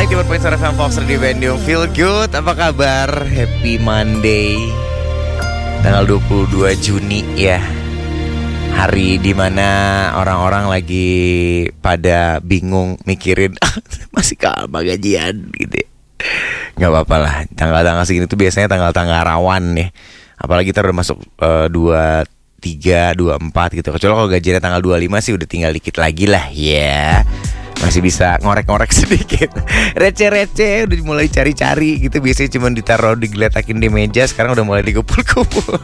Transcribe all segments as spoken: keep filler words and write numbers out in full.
sembilan puluh tiga koma satu F M Fox Radio Bandung. Feel good, apa kabar? Happy Monday, tanggal dua puluh dua Juni ya. Hari dimana orang-orang lagi pada bingung mikirin masih kapan gajian gitu. Gak apa-apa lah, tanggal-tanggal segini tuh biasanya tanggal-tanggal rawan nih. Apalagi kita udah masuk uh, dua puluh tiga, dua puluh empat gitu. Kecuali kalau gajiannya tanggal dua puluh lima sih udah tinggal dikit lagi lah ya. Masih bisa ngorek-ngorek sedikit. Receh-receh udah mulai cari-cari gitu. Biasanya cuma ditaruh, digeletakin di meja. Sekarang udah mulai dikumpul-kumpul.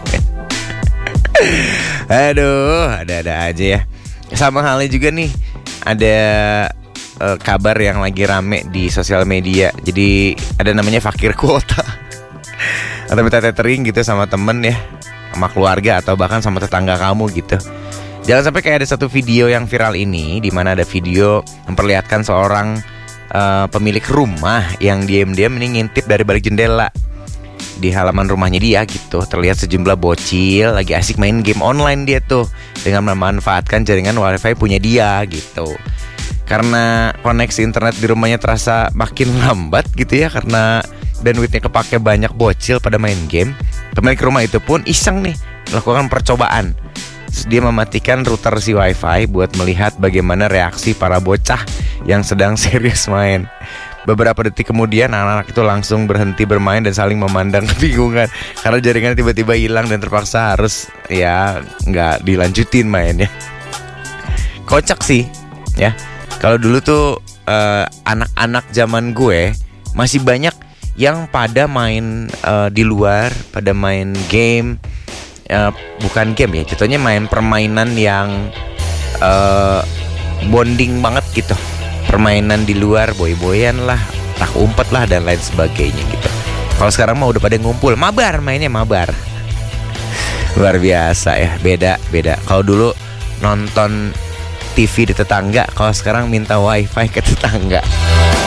Aduh, ada-ada aja ya. Sama halnya juga nih, ada uh, kabar yang lagi rame di sosial media. Jadi ada namanya fakir kuota. Atau minta tethering gitu sama temen ya, sama keluarga atau bahkan sama tetangga kamu gitu. Jangan sampai kayak ada satu video yang viral ini, di mana ada video memperlihatkan seorang uh, pemilik rumah yang diam-diam ini ngintip dari balik jendela di halaman rumahnya dia gitu. Terlihat sejumlah bocil lagi asik main game online dia tuh, dengan memanfaatkan jaringan wifi punya dia gitu. Karena koneksi internet di rumahnya terasa makin lambat gitu ya, karena bandwidthnya kepake banyak bocil pada main game. Pemilik rumah itu pun iseng nih melakukan percobaan. Terus dia mematikan router si wifi buat melihat bagaimana reaksi para bocah yang sedang serius main. Beberapa detik kemudian anak-anak itu langsung berhenti bermain dan saling memandang kebingungan karena jaringannya tiba-tiba hilang dan terpaksa harus ya nggak dilanjutin mainnya. Kocak sih ya. Kalau dulu tuh uh, anak-anak zaman gue masih banyak yang pada main uh, di luar, pada main game, uh, bukan game ya, contohnya main permainan yang uh, bonding banget gitu. Permainan di luar, boy-boyan lah, tak umpet lah dan lain sebagainya gitu. Kalau sekarang mah udah pada ngumpul, mabar mainnya mabar. Luar biasa ya, beda beda. Kalau dulu nonton T V di tetangga, kalau sekarang minta wifi ke tetangga.